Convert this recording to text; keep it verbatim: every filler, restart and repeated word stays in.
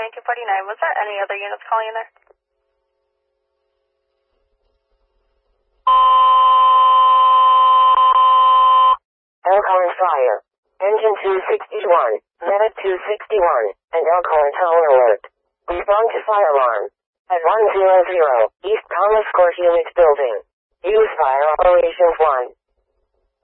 nineteen forty-nine. Was there any other units calling in there? Elkhorn Fire. Engine two sixty-one, Medic two sixty-one, and Elkhorn Tower Alert. Respond to fire alarm. At one hundred East Thomas Court Unit Building. Use Fire Operations one.